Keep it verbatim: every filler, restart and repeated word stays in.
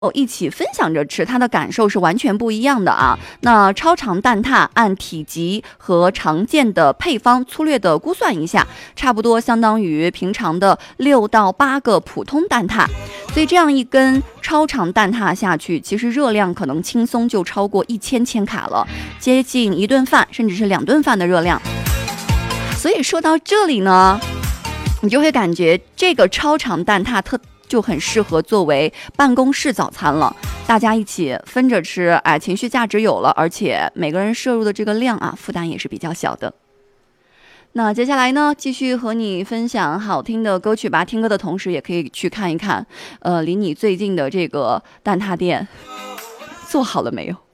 一起分享着吃，它的感受是完全不一样的啊。那超长蛋挞按体积和常见的配方粗略的估算一下，差不多相当于平常的六到八个普通蛋挞。所以这样一根超长蛋挞下去，其实热量可能轻松就超过一千千卡了，接近一顿饭甚至是两顿饭的热量。所以说到这里呢，你就会感觉这个超长蛋挞特就很适合作为办公室早餐了，大家一起分着吃，哎，情绪价值有了，而且每个人摄入的这个量啊，负担也是比较小的。那接下来呢，继续和你分享好听的歌曲吧。听歌的同时，也可以去看一看，呃，离你最近的这个蛋挞店做好了没有。